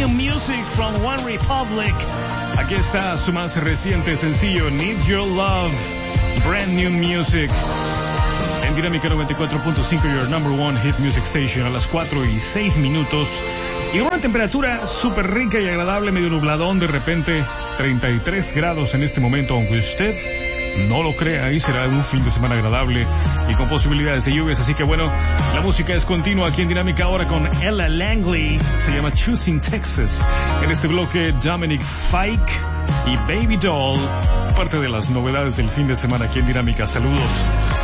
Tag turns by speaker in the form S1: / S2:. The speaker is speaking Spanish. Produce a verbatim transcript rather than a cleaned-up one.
S1: New Music from One Republic. Aquí está su más reciente sencillo, Need Your Love, Brand New Music. En Dinámica noventa y cuatro punto cinco, your number one hit music station, a las cuatro y seis minutos. Y una temperatura súper rica y agradable, medio nubladón, de repente treinta y tres grados en este momento, aunque usted no lo crea, ahí será un fin de semana agradable y con posibilidades de lluvias. Así que bueno, la música es continua aquí en Dinámica ahora con Ella Langley, se llama Choosing Texas. En este bloque, Dominic Fike y Baby Doll, parte de las novedades del fin de semana aquí en Dinámica. Saludos.